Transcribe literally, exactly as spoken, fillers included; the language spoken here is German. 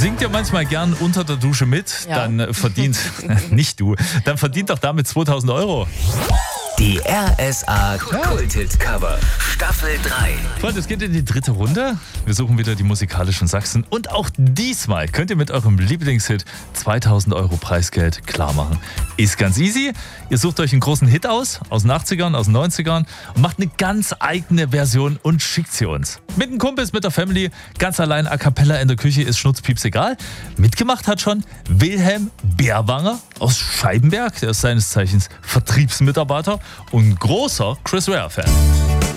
Singt ihr manchmal gern unter der Dusche mit? Ja. Dann verdient, nicht du, dann verdient doch damit zweitausend Euro. Die R S A Kulthit-Cover Staffel drei. Freunde, es geht in die dritte Runde. Wir suchen wieder die musikalischen Sachsen. Und auch diesmal könnt ihr mit eurem Lieblingshit zweitausend Euro Preisgeld klar machen. Ist ganz easy. Ihr sucht euch einen großen Hit aus, aus den achtzigern, aus den neunzigern und macht eine ganz eigene Version und schickt sie uns. Mit den Kumpels, mit der Family, ganz allein a cappella in der Küche ist schnurzpieps egal. Mitgemacht hat schon Wilhelm Bärwanger aus Scheibenberg. Der ist seines Zeichens Vertriebsmitarbeiter und großer Chris Rea-Fan.